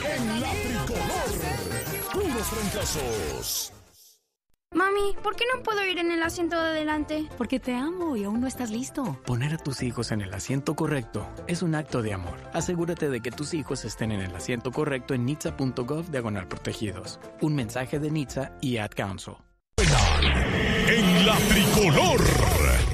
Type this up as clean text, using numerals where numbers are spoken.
En la tricolor, puros fracasos. Mami, ¿por qué no puedo ir en el asiento de adelante? Porque te amo y aún no estás listo. Poner a tus hijos en el asiento correcto es un acto de amor. Asegúrate de que tus hijos estén en el asiento correcto en nitsa.gov/protegidos. Un mensaje de NHTSA y Ad Council. En la tricolor.